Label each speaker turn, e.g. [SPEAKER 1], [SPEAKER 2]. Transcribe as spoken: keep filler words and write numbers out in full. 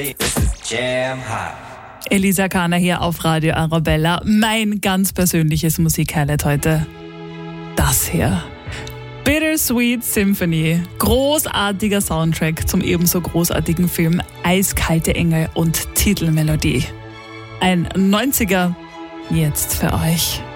[SPEAKER 1] This is Jam Hot.
[SPEAKER 2] Elisa Kahner hier auf Radio Arabella. Mein ganz persönliches Musikhighlight heute. Das hier. Bittersweet Symphony. Großartiger Soundtrack zum ebenso großartigen Film Eiskalte Engel und Titelmelodie. Ein neunziger jetzt für euch.